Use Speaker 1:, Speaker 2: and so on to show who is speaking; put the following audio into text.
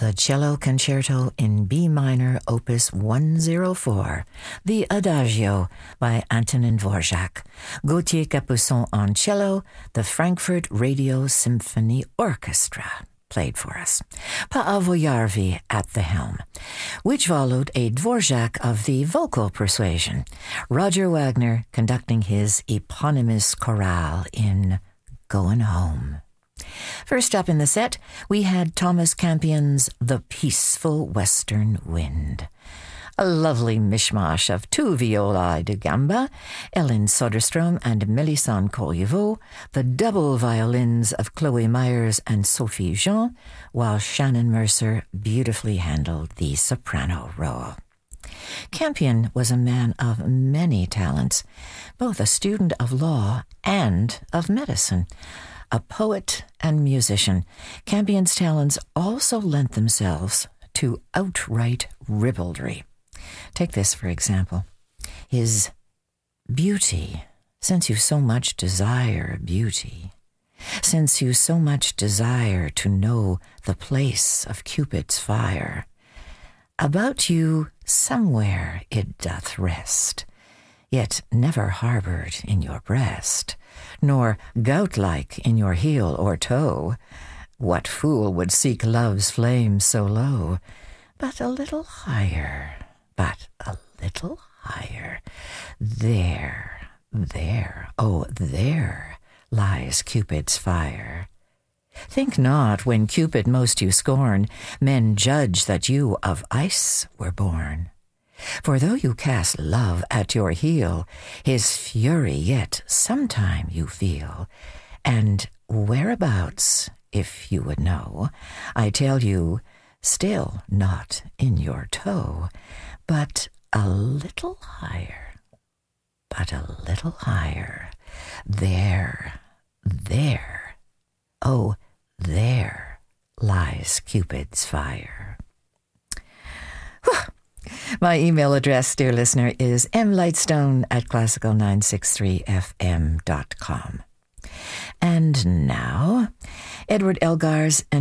Speaker 1: the Cello Concerto in B minor, Opus 104, the Adagio by Antonin Dvorak, Gauthier Capuçon on cello, the Frankfurt Radio Symphony Orchestra played for us, Paavo Järvi at the helm, which followed a Dvorak of the vocal persuasion, Roger Wagner conducting his eponymous chorale in Goin' Home. First up in the set, we had Thomas Campion's The Peaceful Western Wind, a lovely mishmash of two violae da gamba, Ellen Soderstrom and Melisande Kolyevaux, the double violins of Chloe Myers and Sophie Jean, while Shannon Mercer beautifully handled the soprano role. Campion was a man of many talents, both a student of law and of medicine. A poet and musician, Campion's talents also lent themselves to outright ribaldry. Take this, for example. His beauty, since you so much desire beauty, since you so much desire to know the place of Cupid's fire, about you somewhere it doth rest, yet never harbored in your breast, nor gout-like in your heel or toe. What fool would seek love's flame so low? But a little higher, but a little higher. There, oh, there lies Cupid's fire. Think not, when Cupid most you scorn, men judge that you of ice were born. For though you cast love at your heel, his fury yet sometime you feel. And whereabouts, if you would know, I tell you, still not in your toe, but a little higher, but a little higher. There, oh, there lies Cupid's fire. Whew. My email address, dear listener, is mlightstone@classical963fm.com. And now, Edward Elgar's